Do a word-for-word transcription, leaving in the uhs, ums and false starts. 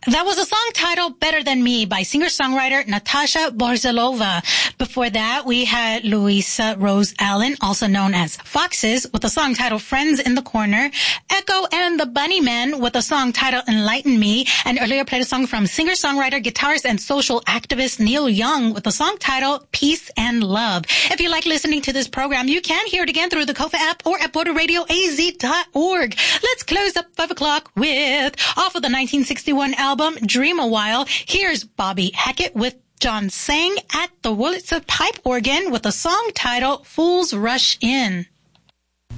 That was a song titled Better Than Me by singer-songwriter Natasha Borzalova. Before that, we had Louisa Rose Allen, also known as Foxes, with a song titled Friends in the Corner. Echo and the Bunnymen with a song titled Enlighten Me. And earlier played a song from singer-songwriter, guitarist, and social activist Neil Young with a song titled Peace and Love. If you like listening to this program, you can hear it again through the Kofa app or at border radio a z dot org. Let's close up five o'clock with, off of the nineteen sixty-one album, Dream a While. Here's Bobby Hackett with John Sang at the Wurlitzer pipe organ with a song titled Fools Rush In.